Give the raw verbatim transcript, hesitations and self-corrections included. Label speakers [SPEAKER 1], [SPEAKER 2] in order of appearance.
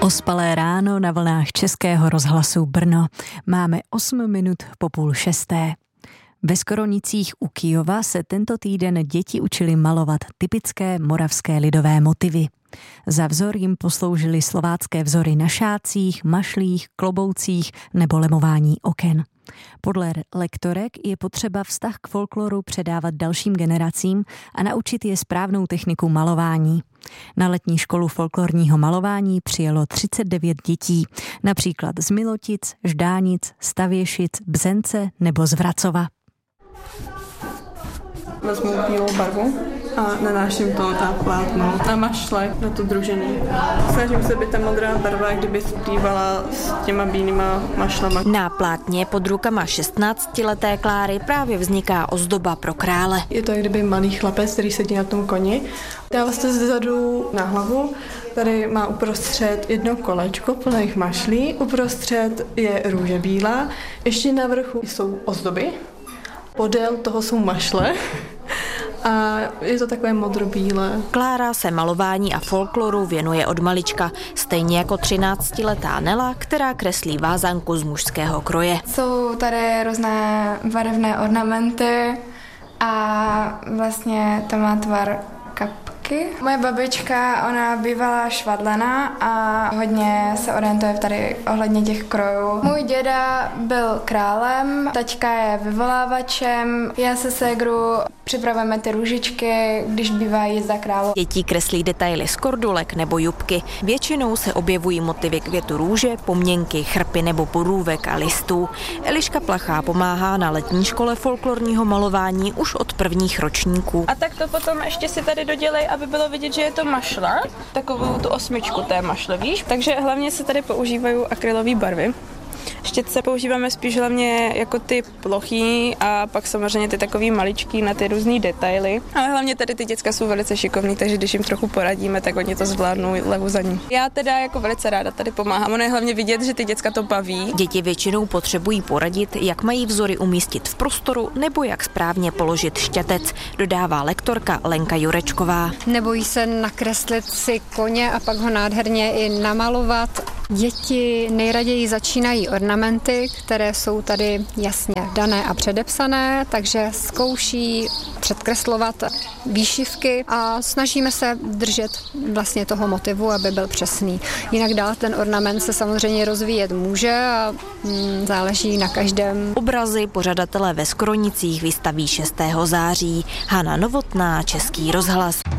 [SPEAKER 1] Ospalé ráno na vlnách Českého rozhlasu Brno. Máme osm minut po půl šesté. Ve Skoronicích u Kyjova se tento týden děti učili malovat typické moravské lidové motivy. Za vzor jim posloužily slovácké vzory na šácích, mašlích, kloboucích nebo lemování oken. Podle lektorek je potřeba vztah k folkloru předávat dalším generacím a naučit je správnou techniku malování. Na letní školu folklorního malování přijelo třicet devět dětí, například z Milotic, Ždánic, Stavěšic, Bzence nebo z Vracova.
[SPEAKER 2] Vezmu bílou barvu a nanáším to na plátno, na mašle, na to družení. Snažím se, aby ta modrá barva, jak kdyby zpívala s těma bílýma mašlama.
[SPEAKER 3] Na plátně pod rukama šestnáctileté Kláry právě vzniká ozdoba pro krále.
[SPEAKER 2] Je to jak kdyby malý chlapec, který sedí na tom koni. Dává se zezadu na hlavu. Tady má uprostřed jedno kolečko plných mašlí. Uprostřed je růže bílá. Ještě na vrchu jsou ozdoby. Podél toho jsou mašle a je to takové modrobílé.
[SPEAKER 3] Klára se malování a folkloru věnuje od malička, stejně jako třináctiletá Nela, která kreslí vázanku z mužského kroje.
[SPEAKER 4] Jsou tady různé barevné ornamenty a vlastně to má tvar kapky. Moje babička, ona bývala švadlená a hodně se orientuje tady ohledně těch krojů. Můj děda byl králem, taťka je vyvolávačem, já se ségru připravujeme ty růžičky, když bývá jízda králu.
[SPEAKER 3] Děti kreslí detaily z kordulek nebo jupky. Většinou se objevují motivy květu růže, poměnky, chrpy nebo borůvek a listů. Eliška Plachá pomáhá na letní škole folklorního malování už od prvních ročníků.
[SPEAKER 2] A tak to potom ještě si tady dodělej, aby bylo vidět, že je to mašla, takovou tu osmičku té mašle, víš? Takže hlavně se tady používají akrylové barvy. Štětce používáme spíš hlavně jako ty plochý a pak samozřejmě ty takový maličký na ty různý detaily. Ale hlavně tady ty děcka jsou velice šikovní, takže když jim trochu poradíme, tak oni to zvládnou levu za ní. Já teda jako velice ráda tady pomáhám. Ono je hlavně vidět, že ty děcka to baví.
[SPEAKER 3] Děti většinou potřebují poradit, jak mají vzory umístit v prostoru nebo jak správně položit štětec, dodává lektorka Lenka Jurečková.
[SPEAKER 5] Nebojí se nakreslit si koně a pak ho nádherně i namalovat. Děti nejraději začínají ornamenty, které jsou tady jasně dané a předepsané, takže zkouší předkreslovat výšivky a snažíme se držet vlastně toho motivu, aby byl přesný. Jinak dál ten ornament se samozřejmě rozvíjet může a mm, záleží na každém.
[SPEAKER 3] Obrazy pořadatelé ve Skoronicích vystaví šestého září. Hana Novotná, Český rozhlas.